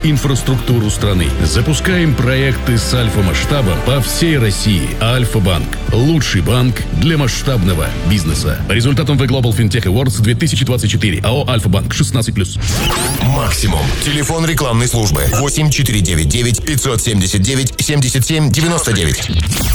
инфраструктуру страны. Запускаем проекты с альфа-масштабом по всей России. Альфа-банк. Лучший банк для масштабного бизнеса. По результатам The Global FinTech Awards 2024. АО «Альфа-банк» 16+. Максимум. Телефон рекламной службы 8499 579 77 99.